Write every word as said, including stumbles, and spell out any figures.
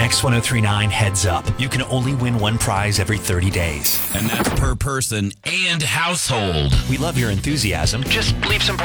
X ten thirty-nine Heads Up. You can only win one prize every thirty days. And that's per person and household. We love your enthusiasm. Just leave some